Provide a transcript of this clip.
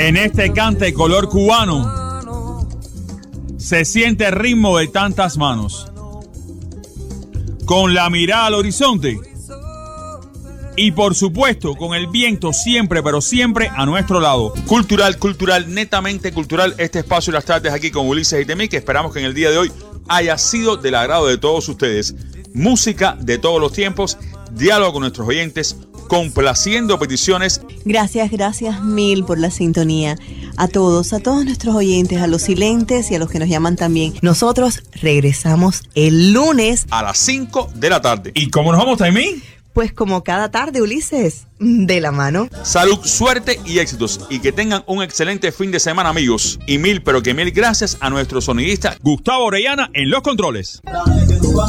En este cante color cubano se siente el ritmo de tantas manos, con la mirada al horizonte y por supuesto con el viento siempre, pero siempre a nuestro lado. Cultural, netamente cultural, este espacio de las tardes aquí con Ulises y Temí, que esperamos que en el día de hoy haya sido del agrado de todos ustedes. Música de todos los tiempos, diálogo con nuestros oyentes, complaciendo peticiones. Gracias mil por la sintonía. A todos nuestros oyentes, a los silentes y a los que nos llaman también. Nosotros regresamos el lunes a las 5 de la tarde. ¿Y cómo nos vamos, Taimí? Pues como cada tarde, Ulises, de la mano. Salud, suerte y éxitos. Y que tengan un excelente fin de semana, amigos. Y mil, pero que mil gracias a nuestro sonidista Gustavo Orellana en los controles.